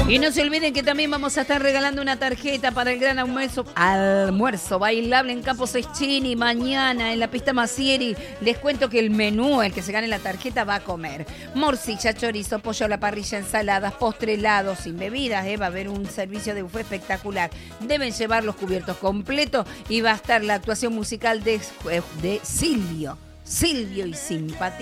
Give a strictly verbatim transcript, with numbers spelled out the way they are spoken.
Y no se olviden que también vamos a estar regalando una tarjeta para el gran almuerzo, almuerzo bailable en Campo Sestini mañana en la pista Massieri. Les cuento que el menú, el que se gane la tarjeta, va a comer morcilla, chorizo, pollo a la parrilla, ensaladas, postre, helado, sin bebidas. ¿eh? Va a haber un servicio de buffet espectacular. Deben llevar los cubiertos completos y va a estar la actuación musical de, de Silvio. Silvio y Simpatía.